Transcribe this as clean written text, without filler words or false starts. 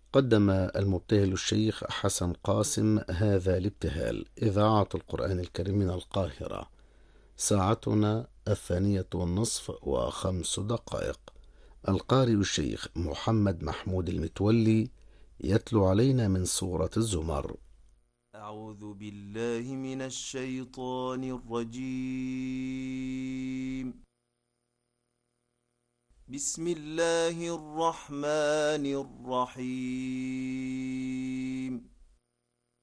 قدم المبتهل الشيخ حسن قاسم هذا الابتهال. إذاعة القرآن الكريم من القاهرة. ساعتنا 12:05. القارئ الشيخ محمد محمود المتولي يتلو علينا من سورة الزمر. أعوذ بالله من الشيطان الرجيم. بسم الله الرحمن الرحيم.